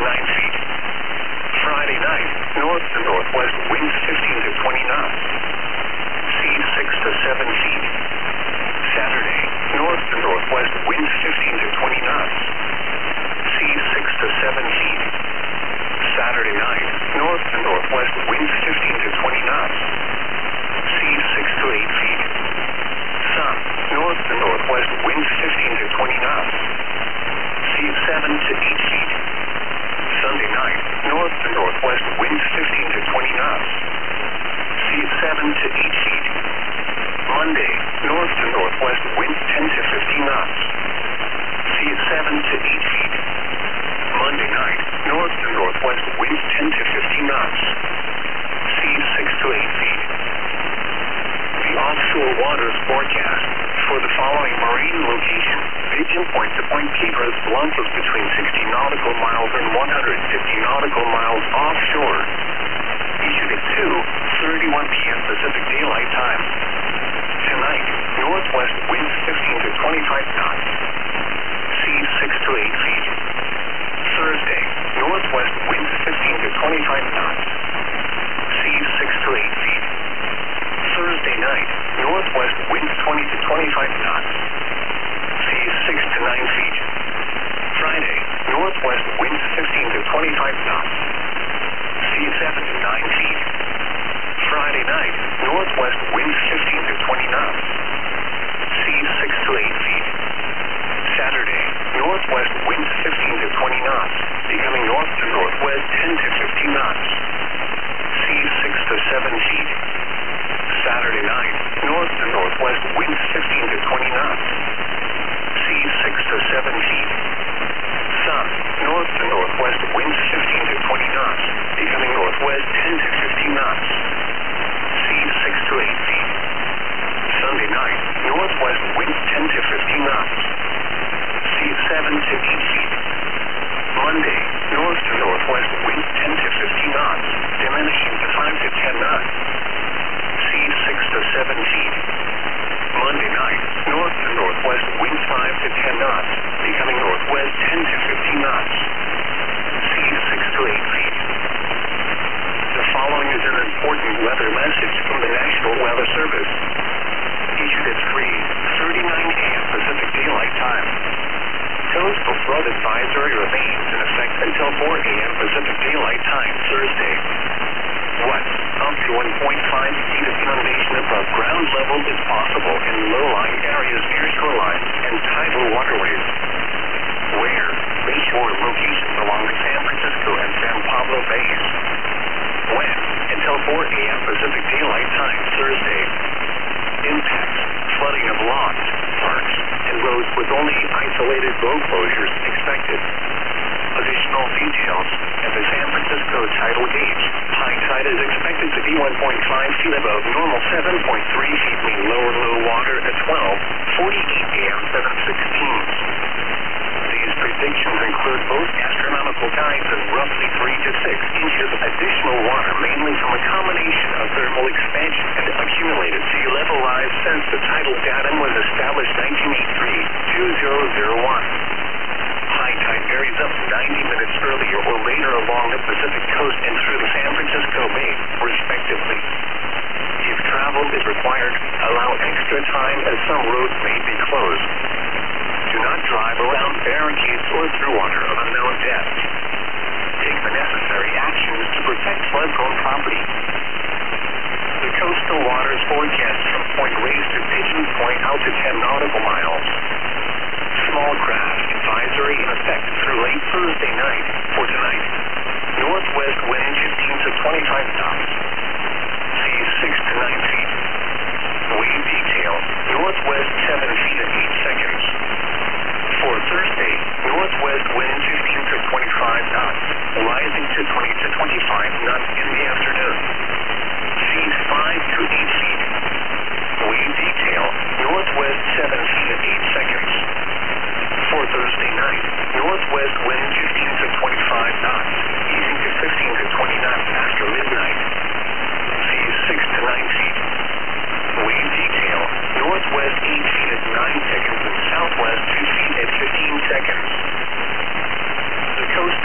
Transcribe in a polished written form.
9 feet. Friday night, north to northwest winds 15 to 20 knots. Seas 6 to 7 feet. Saturday, north to northwest winds 15 to 20 knots. Seas 6 to 7 feet. Saturday night, north to northwest winds 15 to 20 knots. Seas 6 to 8 feet. Sun, north to northwest winds 15 to 20 knots. Seas 7 to 8 feet. Sunday night, north to northwest winds 15 to 20 knots. Seas 7 to 8 feet. Monday, north to northwest winds 10 to 15 knots. Seas 7 to 8 feet. Monday night, north to northwest winds 10 to 15 knots. Seas 6 to 8 feet. The offshore waters forecast for the following marine location: Pigeon Point to Point Piedras Blancas between 60 nautical miles and 150 nautical miles offshore. Issued at 2:31 p.m. Pacific Daylight Time. Tonight, northwest winds 15 to 25 knots. Seas 6 to 8 feet. Thursday, northwest winds 15 to 25 knots. Seas 6 to 8 feet. Thursday night, northwest winds 20 to 25 knots. Seas 6 to 9 feet. Friday, northwest winds 15 to 25 knots. Seas 7 to 9 feet. Friday night, northwest winds 15 to 20 knots. Seas 6 to 8 feet. Saturday, northwest winds 15 to 20 knots, becoming north to northwest 10 to 15 knots. Seas 6 to 7 feet. Saturday night, north to northwest winds 15 to 20 knots. Seas 6 to 7 feet. Sun, north to northwest winds 15 to 20 knots, becoming northwest 10 to 15 knots. Seas 6 to 8 feet. Sunday night, northwest winds 10 to 15 knots. Seas 7 to 8 feet. Monday, north to northwest winds 10 to 15 knots, diminishing to 5 to 10 knots. Seas 6 to 7 feet. Monday night, north to northwest winds 5 to 10 knots, becoming northwest 10 to 15 knots. Seas 6 to 8 feet. The following is an important weather message from the National Weather Service. Issued at 3:39 a.m. Pacific Daylight Time. Coastal flood advisory remains in effect until 4 a.m. Pacific Daylight Time Thursday. 1. Up to 1.5 feet of inundation above ground level is possible in low-lying areas near shoreline and tidal waterways. Where? Bayshore locations along the San Francisco and San Pablo Bays. When? Until 4 a.m. Pacific Daylight Time Thursday. Impacts: flooding of lawns, parks, and roads with only isolated road closures expected. Additional details: at the San Francisco tidal gauge, high tide is expected to be 1.5 feet above normal, 7.3 feet mean low water at 12:48 a.m. 7/16. These predictions include both astronomical tides and roughly 3 to 6 inches of additional water, mainly from a combination of thermal expansion and accumulated sea level rise since the tidal datum was established 1983-2001. High tide varies up to 90 minutes earlier or later along the Pacific coast and through the San Francisco Bay, respectively. If travel is required, allow extra time as some roads may be closed. Do not drive around barricades or through water of unknown depth. Take the necessary actions to protect flood-prone property. The coastal waters forecast from Point Reyes to Pigeon Point out to 10 nautical miles. Small craft advisory in effect through late Thursday night. For tonight, northwest wind 15 to 25 knots,